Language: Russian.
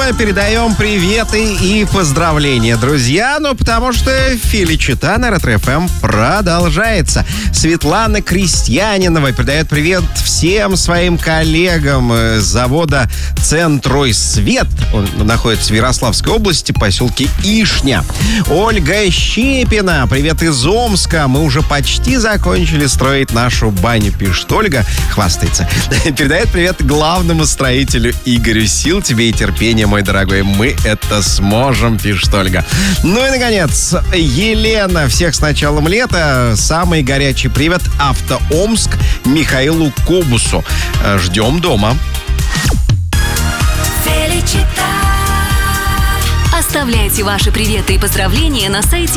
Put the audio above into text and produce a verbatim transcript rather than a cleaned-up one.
конечно, передаем приветы и поздравления, друзья. Ну, потому что Феличита на Ретро-эф эм продолжается. Светлана Крестьянинова передает привет всем своим коллегам с завода «Центройсвет». Он находится в Ярославской области, поселке Ишня. Ольга Щепина, привет из Омска. Мы уже почти закончили строить нашу баню, пишет Ольга. Хвастается. Передает привет главному строителю Игорю. Сил тебе и терпения, мой дорогой. Мы это сможем, пишет Ольга. Ну и, наконец, Елена. Всех с началом лета. Самый горячий привет Автоомск Михаилу Кобусу. Ждем дома. Оставляйте ваши приветы и поздравления на сайте